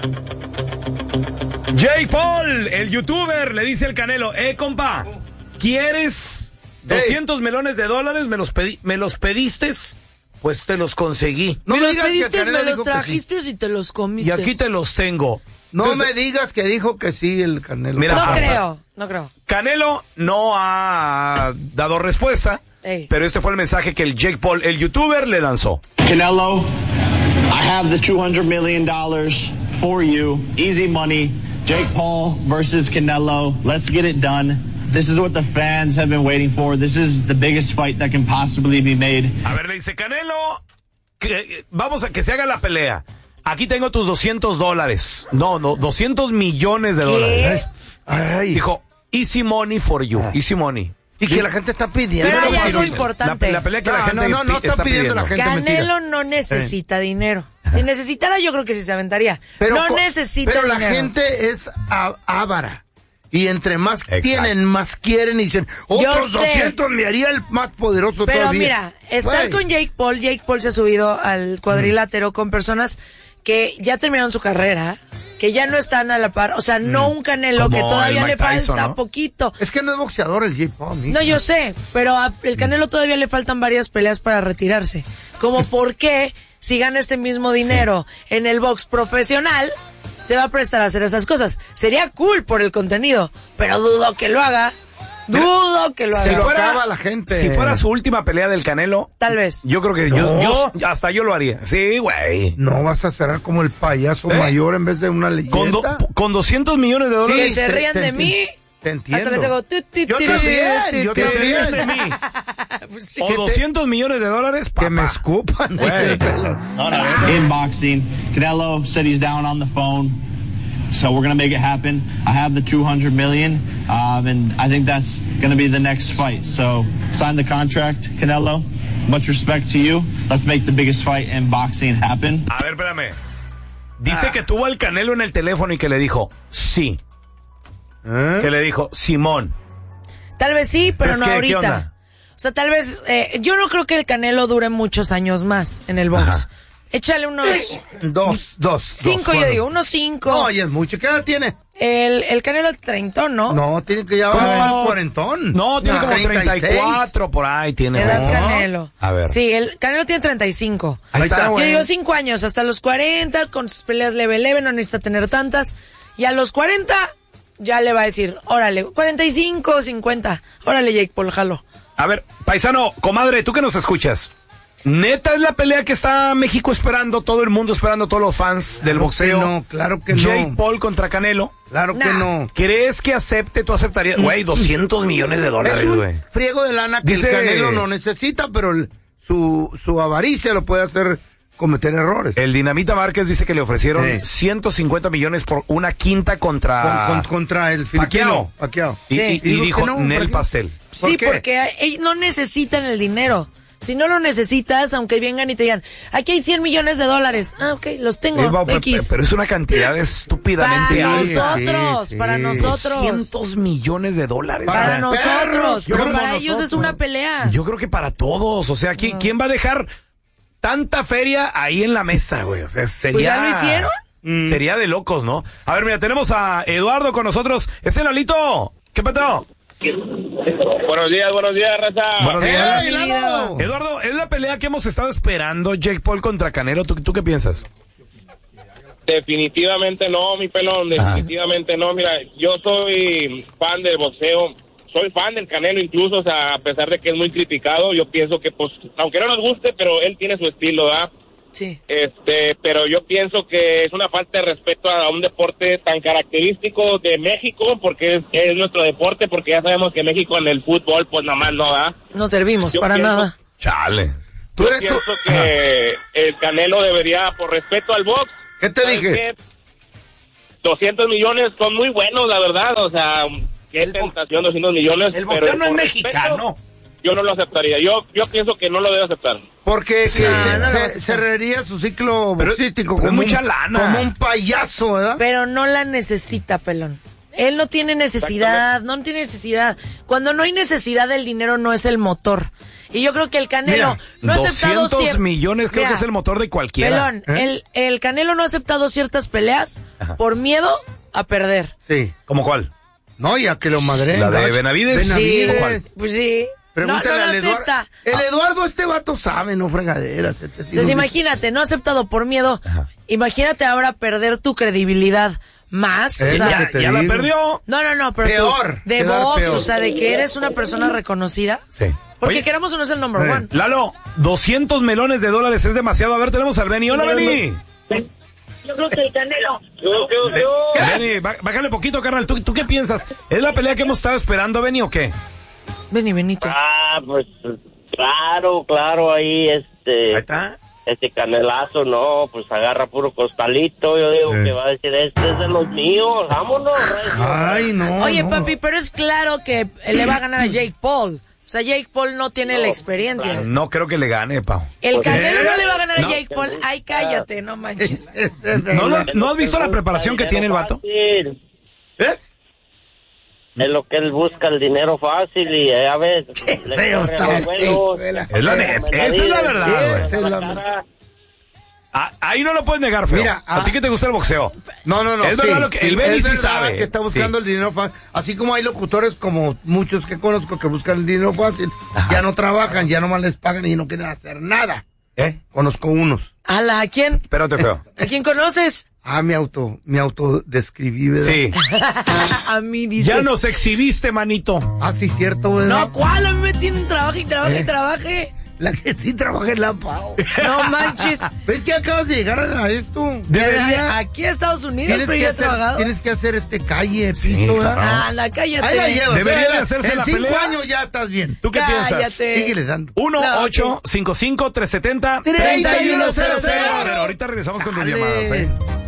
Jake Paul, el youtuber, le dice al Canelo, compa, ¿quieres 200 millones de dólares? ¿Me los pediste? Pues te los conseguí. No me los pediste, me los trajiste y te los comiste. Y aquí te los tengo. No me digas que dijo que sí el Canelo. Mira, No creo. Canelo no ha dado respuesta, pero este fue el mensaje que el Jake Paul, el youtuber, le lanzó. Canelo, I have the $200 million for you. Easy money. Jake Paul versus Canelo. Let's get it done. This is what the fans have been waiting for. This is the biggest fight that can possibly be made. A ver, le dice Canelo, vamos a que se haga la pelea. Aquí tengo tus $200. No, 200 millones de dólares. Ay. Dijo, easy money for you. Easy money. Y que la gente está pidiendo. Pero hay algo importante. La pelea que la gente no está pidiendo la gente. Canelo no necesita dinero. Si necesitara, yo creo que sí se aventaría. Pero necesita dinero. Pero la gente es avara. Y entre más tienen, más quieren y dicen, otros 200 me haría el más poderoso pero todavía. Mira, estar con Jake Paul se ha subido al cuadrilátero con personas que ya terminaron su carrera, que ya no están a la par, o sea, no un Canelo que todavía le falta poquito. Es que no es boxeador el Jake Paul. No, yo sé, pero el Canelo todavía le faltan varias peleas para retirarse. Como por qué, si gana este mismo dinero en el box profesional, se va a prestar a hacer esas cosas. Sería cool por el contenido, pero dudo que lo haga. Dudo que lo haga. Se lo acaba la gente. Si fuera su última pelea del Canelo, tal vez. Yo creo que yo hasta yo lo haría. Sí, güey. No vas a cerrar como el payaso mayor en vez de una leyenda. Con 200 millones de dólares. Que se rían de mí. Te entiendo. Hasta les hago yo que se rían de mí. Pues sí. O 200 millones de dólares, papá. Que me escupan. In boxing, Canelo said he's down on the phone. So we're going to make it happen. I have the $200 million, and I think that's going to be the next fight. So sign the contract, Canelo. Much respect to you. Let's make the biggest fight in boxing happen. A ver, espérame. Dice que tuvo al Canelo en el teléfono y que le dijo, sí. Que le dijo, Simón. Tal vez sí, pero no ahorita. ¿qué onda? O sea, tal vez, yo no creo que el Canelo dure muchos años más en el box. Ajá. Échale unos... Cinco, yo digo, unos 5. No, y es mucho. ¿Qué edad tiene? El Canelo es 30, ¿no? No, tiene que ya va al cuarentón. No, tiene como 34 por ahí. Tiene. Edad Canelo. A ver. Sí, el Canelo tiene 35. Ahí está, Yo güey. digo 5 años, hasta los 40, con sus peleas leve, no necesita tener tantas. Y a los 40, ya le va a decir, órale, 45, 50. Órale, Jake Paul, jalo. A ver, paisano, comadre, tú que nos escuchas. ¿Neta es la pelea que está México esperando, todo el mundo esperando, todos los fans del boxeo? No, claro que no. Jake Paul contra Canelo. Claro que no. ¿Crees que acepte? ¿Tú aceptarías? Güey, 200 millones de dólares, güey. Friego de lana que el Canelo no necesita, pero su avaricia lo puede hacer cometer errores. El Dinamita Márquez dice que le ofrecieron 150 millones por una quinta contra... Contra el filipino. Pacquiao. Y dijo, no, Nel pastel. Sí, porque no necesitan el dinero. Si no lo necesitas, aunque vengan y te digan, aquí hay 100 millones de dólares. Ah, ok, los tengo, X. Pero es una cantidad estúpidamente para nosotros. 200 millones de dólares. Para nosotros, pero para ellos es una pelea. Yo creo que para todos, o sea, ¿quién va a dejar tanta feria ahí en la mesa, güey? O sea, sería... Pues ya lo hicieron. Sería de locos, ¿no? A ver, mira, tenemos a Eduardo con nosotros. ¡Es el Lalito! ¿Qué pasó? Buenos días, raza. Buenos días. Eduardo. Eduardo, es la pelea que hemos estado esperando, Jake Paul contra Canelo. ¿Tú qué piensas? Definitivamente no, mi pelón, definitivamente no. Mira, yo soy fan del boxeo, soy fan del Canelo incluso, o sea, a pesar de que es muy criticado, yo pienso que, pues, aunque no nos guste, pero él tiene su estilo, ¿verdad? Sí. Pero yo pienso que es una falta de respeto a un deporte tan característico de México, porque es nuestro deporte, porque ya sabemos que México en el fútbol, pues nada más no da. No servimos para nada. Chale. Yo pienso que el Canelo debería, por respeto al box. ¿Qué te dije? 200 millones son muy buenos, la verdad, o sea, qué tentación, 200 millones. El boxeo no es mexicano. Yo no lo aceptaría. Yo pienso que no lo debe aceptar. Porque cerraría su ciclo boxístico como mucha lana. Como un payaso, ¿verdad? Pero no la necesita, pelón. Él no tiene necesidad, Cuando no hay necesidad, el dinero no es el motor. Y yo creo que el Canelo no ha aceptado 200 millones creo que es el motor de cualquiera. Pelón, el Canelo no ha aceptado ciertas peleas por miedo a perder. Sí. ¿Cómo cuál? No, ya que lo madre. ¿La de Benavides? Sí, ¿Cuál? pues sí. Pregúntale no al Eduardo. acepta. El Eduardo, este vato sabe, no fregaderas. Entonces imagínate, no ha aceptado por miedo. Imagínate ahora perder tu credibilidad más. O sea, ya la perdió. No, pero peor. De box, o sea, de que eres una persona reconocida. Sí. Porque queramos o no es el number one. Lalo, 200 millones de dólares es demasiado. A ver, tenemos al Benny. Hola, Benny. Yo creo que el Canelo. Benny, bájale poquito, carnal. ¿Tú qué piensas? ¿Es la pelea que hemos estado esperando, Benny, o qué? Benny, Benito. Pues claro, ahí Ahí está. este Canelazo, no, pues agarra puro costalito. Yo digo que va a decir, este es de los míos, vámonos, recio. Ay, no. Oye, papi, pero es claro que le va a ganar a Jake Paul. O sea, Jake Paul no tiene la experiencia. No creo que le gane, Pau. El Canelo no le va a ganar a Jake Paul. Ay, cállate, no manches. ¿No has visto la preparación que tiene el vato? Es lo que él busca, el dinero fácil y a veces le feo corre está. los vuelos. Es la neta, esa es la verdad, güey. Esa es la verdad. Ahí no lo puedes negar, feo. Mira, ¿a ti que te gusta el boxeo? No. Es verdad lo que el Benny es sí verdad sabe. que está buscando el dinero fácil. Así como hay locutores como muchos que conozco que buscan el dinero fácil. Ajá. Ya no trabajan, ya nomás les pagan y no quieren hacer nada. Conozco unos. ¿A quién? Espérate, feo. ¿A quién conoces? Me autodescribí, ¿verdad? Sí. A mí dice. Ya nos exhibiste, manito. Sí, cierto, ¿verdad? No, ¿cuál? A mí me tienen trabaje. La que sí trabaja en la Pau. No manches. ¿Ves que acabas de llegar a esto? Aquí a Estados Unidos, pero ya he trabajado. Tienes que hacer Sí, piso, ¿verdad? cabrón. La cállate. Ahí la llevas. Debería de hacerse en la 5 pelea. años ya estás bien. ¿Tú qué piensas? Cállate. Síguele dando. 1-855-370-3100. A ver, ahorita regresamos con tus Chale. llamadas,